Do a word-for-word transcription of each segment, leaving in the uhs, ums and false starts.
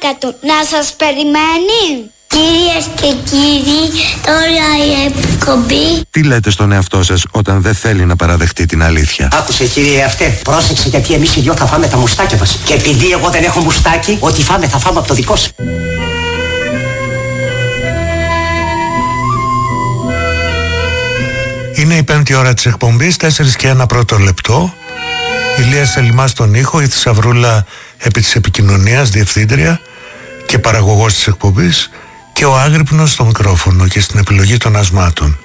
του να σας περιμένει. Κυρίες και κύριοι, τώρα η εκπομπή. Τι λέτε στον εαυτό σας όταν δεν θέλει να παραδεχτεί την αλήθεια? Άκουσε κύριε αυτέ, πρόσεξε γιατί εμείς οι δυο θα φάμε τα μουστάκια μας. Και επειδή εγώ δεν έχω μουστάκι, ό,τι φάμε θα φάμε από το δικό σου. Είναι η πέμπτη ώρα της εκπομπής, τέσσερα και ένα πρώτο λεπτό. Η Λία Σελιμά στον ήχο, η Θησαυρούλα επί της επικοινωνίας, διευθύντρια και παραγωγός της εκπομπής, και ο Άγρυπνος στο μικρόφωνο και στην επιλογή των ασμάτων.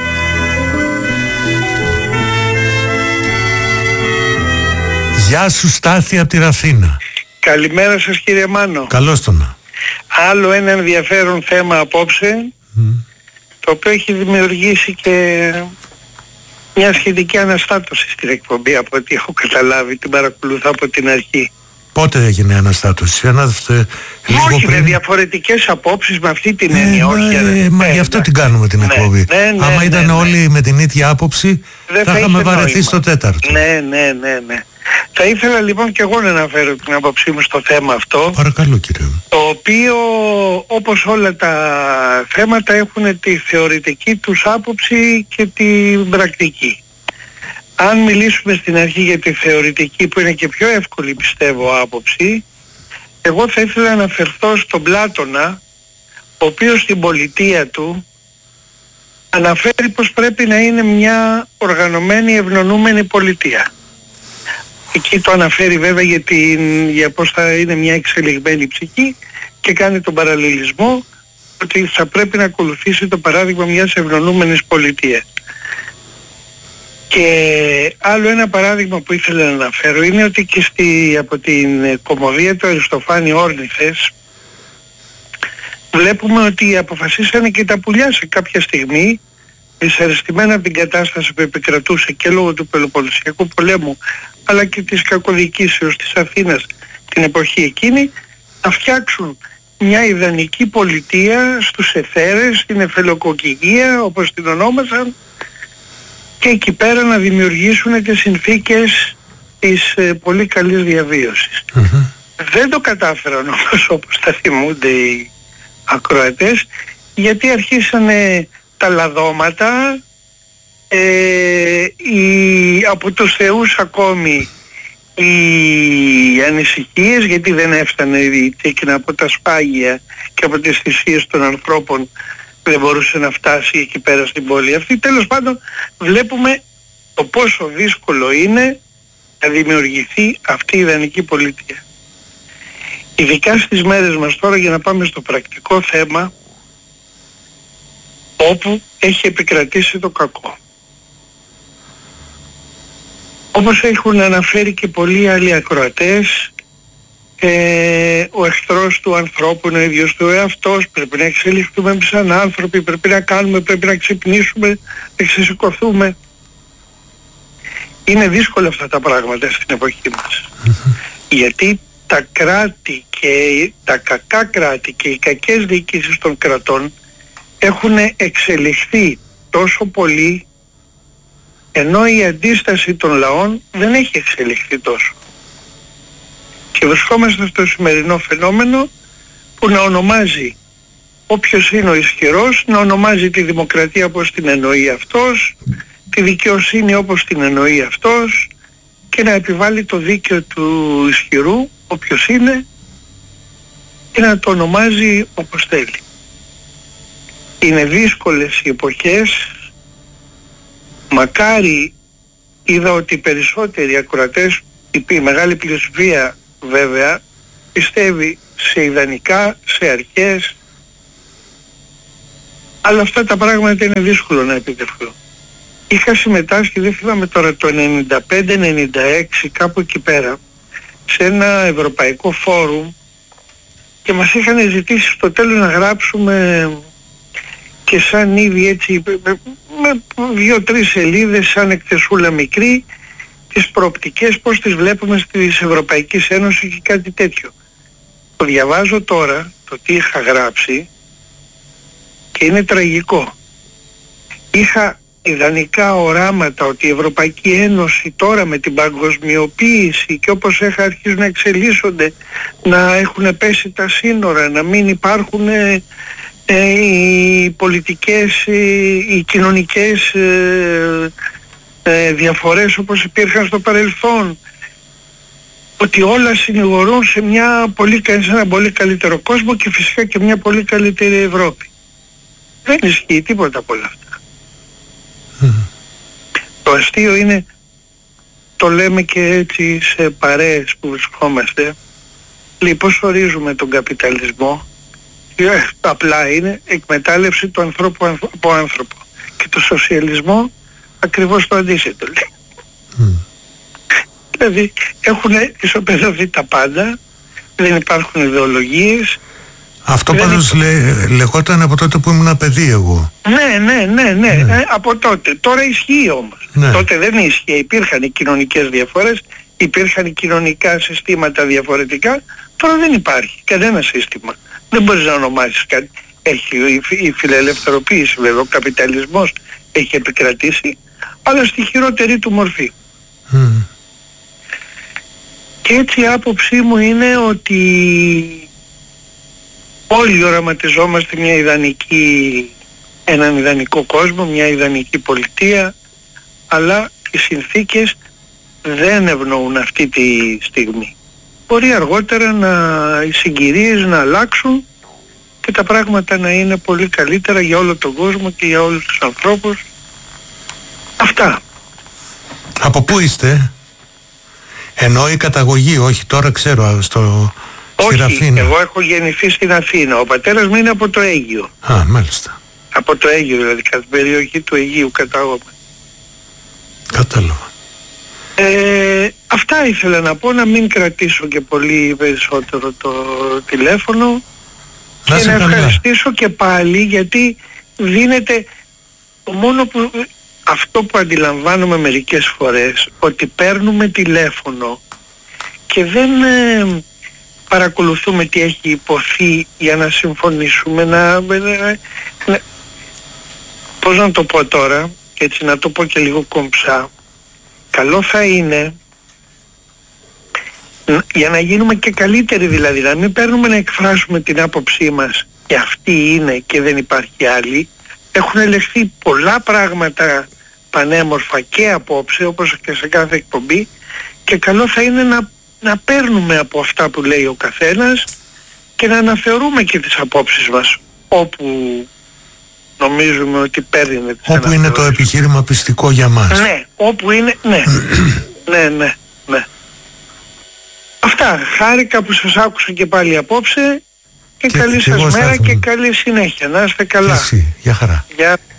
Γεια σου Στάθη από τη Ραφίνα. Καλημέρα σας κύριε Μάνο. Καλώς το να. Άλλο ένα ενδιαφέρον θέμα απόψε, mm. το οποίο έχει δημιουργήσει και μια σχετική αναστάτωση στην εκπομπή, από ό,τι έχω καταλάβει, την παρακολουθώ από την αρχή. Πότε έγινε αναστάτωση? Ένα θε, λίγο όχι πριν... με διαφορετικές απόψεις, με αυτή την έννοια, ε, όχι. Ε, μα ναι, γι' αυτό ναι. την κάνουμε την ναι, εκπομπή. ναι, ναι, Άμα ναι, ήταν ναι, όλοι ναι. με την ίδια άποψη, δεν θα, θα είχαμε βαρεθεί νόημα. στο τέταρτο. Ναι, ναι, ναι, ναι. Θα ήθελα λοιπόν και εγώ να αναφέρω την άποψή μου στο θέμα αυτό. Παρακαλώ κύριε. Το οποίο, όπως όλα τα θέματα, έχουν τη θεωρητική τους άποψη και την πρακτική. Αν μιλήσουμε στην αρχή για τη θεωρητική, που είναι και πιο εύκολη πιστεύω άποψη, εγώ θα ήθελα να αναφερθώ στον Πλάτωνα, ο οποίος στην πολιτεία του αναφέρει πως πρέπει να είναι μια οργανωμένη, ευνονούμενη πολιτεία. Εκεί το αναφέρει βέβαια για, την, για πως θα είναι μια εξελιγμένη ψυχή και κάνει τον παραλληλισμό ότι θα πρέπει να ακολουθήσει το παράδειγμα μιας ευνονούμενης πολιτείας. Και άλλο ένα παράδειγμα που ήθελα να αναφέρω είναι ότι και στη, από την κωμωδία του Αριστοφάνη Όρνηθες βλέπουμε ότι αποφασίσανε και τα πουλιά σε κάποια στιγμή, δυσαρεστημένα από την κατάσταση που επικρατούσε και λόγω του Πελοποννησιακού πολέμου αλλά και της κακοδιοικήσεως της Αθήνας την εποχή εκείνη, να φτιάξουν μια ιδανική πολιτεία στους εθέρες, στην Εφελοκοκυγία όπως την ονόμασαν, και εκεί πέρα να δημιουργήσουν τις συνθήκες της ε, πολύ καλής διαβίωσης. Mm-hmm. Δεν το κατάφεραν όμως, όπως τα θυμούνται οι ακροατές, γιατί αρχίσανε τα λαδώματα, ε, οι, από τους θεούς ακόμη οι ανησυχίες, γιατί δεν έφτανε η τέκνα από τα σπάγια και από τις θυσίες των ανθρώπων, δεν μπορούσε να φτάσει εκεί πέρα στην πόλη αυτή. Τέλος πάντων βλέπουμε το πόσο δύσκολο είναι να δημιουργηθεί αυτή η ιδανική πολιτεία. Ειδικά στις μέρες μας τώρα, για να πάμε στο πρακτικό θέμα, όπου έχει επικρατήσει το κακό. Όπως έχουν αναφέρει και πολλοί άλλοι ακροατές, ε, ο εχθρός του ανθρώπου είναι ο ίδιος του εαυτός, πρέπει να εξελιχθούμε σαν άνθρωποι, πρέπει να κάνουμε, πρέπει να ξυπνήσουμε, να ξεσηκωθούμε. Είναι δύσκολα αυτά τα πράγματα στην εποχή μας. Γιατί τα κράτη και τα κακά κράτη και οι κακές διοικήσεις των κρατών έχουν εξελιχθεί τόσο πολύ, ενώ η αντίσταση των λαών δεν έχει εξελιχθεί τόσο. Και βρισκόμαστε στο σημερινό φαινόμενο που να ονομάζει όποιος είναι ο ισχυρός, να ονομάζει τη δημοκρατία όπως την εννοεί αυτός, τη δικαιοσύνη όπως την εννοεί αυτός, και να επιβάλλει το δίκαιο του ισχυρού, όποιος είναι, και να το ονομάζει όπως θέλει. Είναι δύσκολες οι εποχές. Μακάρι, είδα ότι οι περισσότεροι ακροατές, η μεγάλη πλειοψηφία βέβαια, πιστεύει σε ιδανικά, σε αρχές, αλλά αυτά τα πράγματα είναι δύσκολο να επιτευχθούν. Είχα συμμετάσχει, δεν θυμάμαι τώρα, το ενενήντα πέντε ενενήντα έξι, κάπου εκεί πέρα, σε ένα ευρωπαϊκό φόρουμ, και μας είχαν ζητήσει στο τέλος να γράψουμε και σαν ήδη έτσι με, με δύο-τρεις σελίδες, σαν εκθεσούλα μικρή, τις προοπτικές, πώς τις βλέπουμε στις Ευρωπαϊκής Ένωσης και κάτι τέτοιο. Το διαβάζω τώρα, το τι είχα γράψει, και είναι τραγικό. Είχα ιδανικά οράματα ότι η Ευρωπαϊκή Ένωση τώρα με την παγκοσμιοποίηση και όπως έχει αρχίσει να εξελίσσονται, να έχουν πέσει τα σύνορα, να μην υπάρχουν ε, ε, οι πολιτικές, οι, οι κοινωνικές ε, ε, διαφορές όπως υπήρχαν στο παρελθόν, ότι όλα συνηγορούν σε, μια πολύ, σε ένα πολύ καλύτερο κόσμο και φυσικά και μια πολύ καλύτερη Ευρώπη. Δεν ισχύει τίποτα από όλα αυτά. Mm. Το αστείο είναι, το λέμε και έτσι σε παρέες που βρισκόμαστε, λέει πώς ορίζουμε τον καπιταλισμό? Ε, απλά είναι εκμετάλλευση του ανθρώπου από άνθρωπο. Και το σοσιαλισμό ακριβώς το αντίθετο λέει. Mm. Δηλαδή έχουν ισοπεδωθεί τα πάντα, δεν υπάρχουν ιδεολογίες. Αυτό πάντως λέ, λεγόταν από τότε που ήμουν παιδί εγώ. Ναι, ναι, ναι, ναι, ναι. Ε, από τότε. Τώρα ισχύει όμως. Ναι. Τότε δεν ισχύει. Υπήρχαν οι κοινωνικές διαφορές, υπήρχαν οι κοινωνικά συστήματα διαφορετικά. Τώρα δεν υπάρχει κανένα σύστημα. Δεν μπορείς να ονομάσεις κάτι. Έχει η φιλελευθεροποίηση βέβαια, ο καπιταλισμός έχει επικρατήσει, αλλά στη χειρότερη του μορφή. Mm. Και έτσι η άποψή μου είναι ότι όλοι οραματιζόμαστε μια ιδανική, έναν ιδανικό κόσμο, μια ιδανική πολιτεία, αλλά οι συνθήκες δεν ευνοούν αυτή τη στιγμή. Μπορεί αργότερα να, οι συγκυρίες να αλλάξουν και τα πράγματα να είναι πολύ καλύτερα για όλο τον κόσμο και για όλους τους ανθρώπους. Αυτά. Από πού είστε? Ενώ η καταγωγή, όχι τώρα ξέρω, στο... Όχι, Αθήνα. Εγώ έχω γεννηθεί στην Αθήνα. Ο πατέρας μου είναι από το Αίγυο. Α, μάλιστα. Από το Αίγυο, δηλαδή, κατά την περιοχή του Αιγείου κατάγομαι. Κατάλαβα. Ε, αυτά ήθελα να πω, να μην κρατήσω και πολύ περισσότερο το τηλέφωνο. Να και να ευχαριστήσω και πάλι, γιατί δίνεται το μόνο που... Αυτό που αντιλαμβάνομαι μερικές φορές, ότι παίρνουμε τηλέφωνο και δεν ε, παρακολουθούμε τι έχει υποθεί για να συμφωνήσουμε, να, να, να... Πώς να το πω τώρα, έτσι να το πω και λίγο κομψά, καλό θα είναι για να γίνουμε και καλύτεροι, δηλαδή να μην παίρνουμε να εκφράσουμε την άποψή μας και αυτή είναι και δεν υπάρχει άλλη. Έχουν ελεγχθεί πολλά πράγματα πανέμορφα και απόψε, όπως και σε κάθε εκπομπή, και καλό θα είναι να, να παίρνουμε από αυτά που λέει ο καθένας και να αναθεωρούμε και τις απόψεις μας όπου νομίζουμε ότι παίρνει τις όπου είναι το επιχείρημα πιστικό για μας. Ναι, όπου είναι, ναι, ναι, ναι, ναι. Αυτά, χάρηκα που σας άκουσα και πάλι απόψε και, και καλή σας μέρα και καλή συνέχεια. Να είστε καλά. Και εσύ, για χαρά. Για...